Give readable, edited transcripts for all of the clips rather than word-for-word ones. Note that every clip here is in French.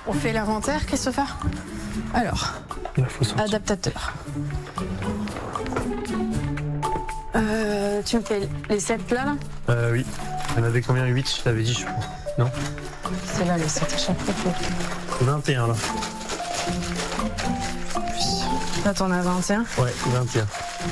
On fait l'inventaire, Christopher? Alors, adaptateur. Tu me fais les 7 là? Oui. Il y en avait combien? 8, je t'avais dit, je crois. Non? C'est là les 7 à chaque fois. 21 là. Là, t'en as 21? Ouais, 21.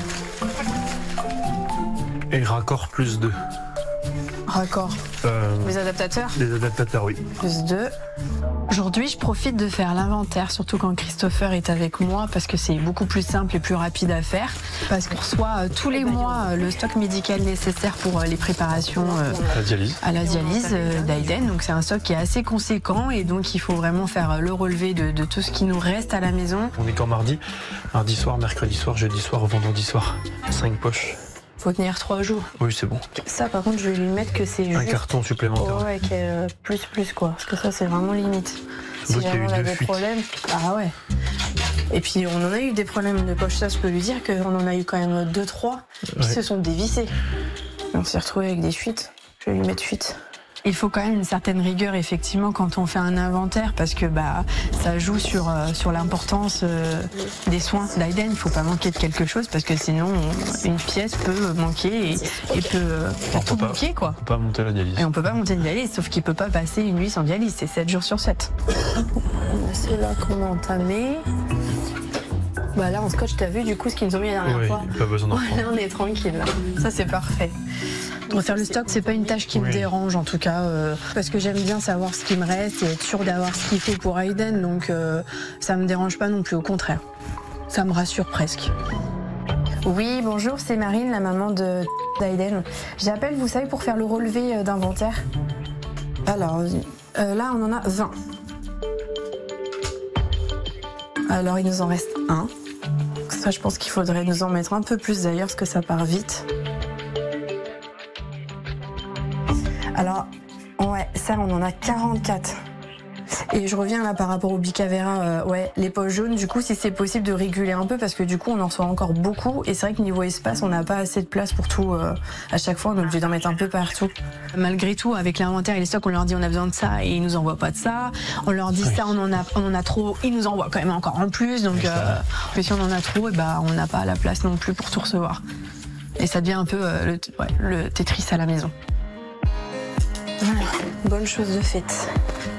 Et raccord plus 2. Raccord. Les adaptateurs? Les adaptateurs, oui. Plus 2. Aujourd'hui, je profite de faire l'inventaire, surtout quand Christopher est avec moi, parce que c'est beaucoup plus simple et plus rapide à faire. Parce qu'on reçoit tous les mois le stock médical nécessaire pour les préparations à la dialyse d'Aiden. Donc c'est un stock qui est assez conséquent et donc il faut vraiment faire le relevé de tout ce qui nous reste à la maison. On est quand mardi? Mardi soir, mercredi soir, jeudi soir, vendredi soir. 5 poches. Faut tenir 3 jours. Oui, c'est bon. Ça, par contre, je vais lui mettre que c'est juste... Un carton supplémentaire. Ouais, qui est plus, quoi. Parce que ça, c'est vraiment limite. Si jamais on a des problèmes... Ah ouais. Et puis, on en a eu des problèmes de poche. Ça, je peux lui dire qu'on en a eu quand même 2-3 qui se sont dévissés. On s'est retrouvé avec des fuites. Je vais lui mettre fuite. Il faut quand même une certaine rigueur, effectivement, quand on fait un inventaire, parce que ça joue sur l'importance des soins d'Aiden. Il ne faut pas manquer de quelque chose, parce que sinon, une pièce peut manquer et peut tout manquer, quoi. On peut pas monter à la dialyse. Et on peut pas monter une dialyse, sauf qu'il peut pas passer une nuit sans dialyse. C'est 7 jours sur 7. C'est là qu'on a entamé. Là, en scotch, t'as vu du coup ce qu'ils nous ont mis la dernière fois. Oui, pas besoin d'en prendre. Là, on est tranquille. Là. Ça, c'est parfait. Refaire le stock, c'est pas une tâche qui me dérange en tout cas, parce que j'aime bien savoir ce qui me reste et être sûre d'avoir ce qu'il faut pour Aiden, donc ça me dérange pas non plus, au contraire. Ça me rassure presque. Oui, bonjour, c'est Marine, la maman d'Aiden. J'appelle, vous savez, pour faire le relevé d'inventaire. Alors, là, on en a 20. Alors, il nous en reste un. Ça, je pense qu'il faudrait nous en mettre un peu plus d'ailleurs, parce que ça part vite. Alors, ouais, ça, on en a 44. Et je reviens là par rapport au Bicavera, les poches jaunes, du coup, si c'est possible de réguler un peu, parce que du coup, on en reçoit encore beaucoup. Et c'est vrai que niveau espace, on n'a pas assez de place pour tout. À chaque fois, on est obligé d'en mettre un peu partout. Malgré tout, avec l'inventaire et les stocks, on leur dit on a besoin de ça et ils nous envoient pas de ça. On leur dit ça, on en a trop, ils nous envoient quand même encore en plus. Donc, si on en a trop, on n'a pas la place non plus pour tout recevoir. Et ça devient un peu le Tetris à la maison. Voilà, bonne chose de faite.